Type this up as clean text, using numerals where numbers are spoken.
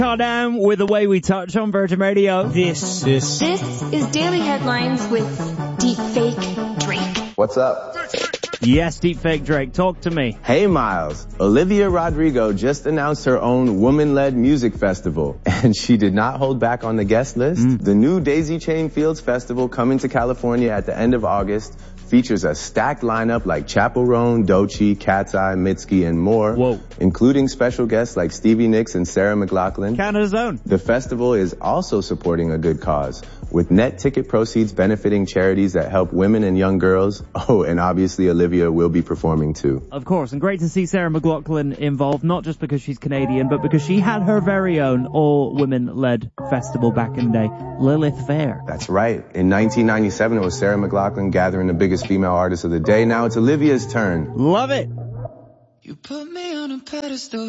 Down with The Way We Touch on Virgin Radio. This is Daily Headlines with Deepfake Drake. What's up? Yes, Deepfake Drake, talk to me. Hey, Miles. Olivia Rodrigo just announced her own woman-led music festival, and she did not hold back on the guest list. The new Daisy Chain Fields Festival, coming to California at the end of August, features a stacked lineup like Chappell Roan, Doechii, Cat's Eye, Mitski, and more. Whoa. Including special guests like Stevie Nicks and Sarah McLachlan. Canada's own. The festival is also supporting a good cause, with net ticket proceeds benefiting charities that help women and young girls. Oh, and obviously Olivia will be performing too. Of course, and great to see Sarah McLachlan involved, not just because she's Canadian, but because she had her very own all-women-led festival back in the day, Lilith Fair. That's right. In 1997, it was Sarah McLachlan gathering the biggest female artists of the day. Now it's Olivia's turn. Love it. You put me on a pedestal.